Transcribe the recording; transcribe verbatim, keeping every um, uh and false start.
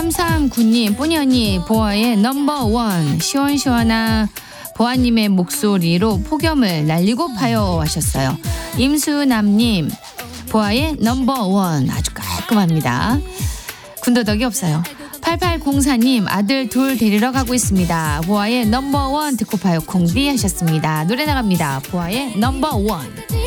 삼삼구 님 뿌니 언니 보아의 넘버원 시원시원한 보아님의 목소리로 폭염을 날리고 파요 하셨어요. 임수남님 보아의 넘버원 아주 깔끔합니다. 군더더기 없어요. 팔팔공사 님 아들 둘 데리러 가고 있습니다. 보아의 넘버원 듣고 파요 콩디 하셨습니다. 노래 나갑니다. 보아의 넘버원.